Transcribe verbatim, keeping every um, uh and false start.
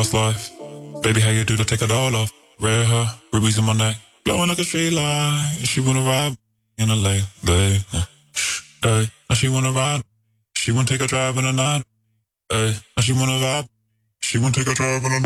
What's life? Baby, how you do to take it all off? Red hair, rubies in my neck, blowing like a straight line. She wanna ride in a late, late. Hey, now she wanna ride. She wanna take a drive in the night. Hey, now she wanna vibe. She wanna take a drive in the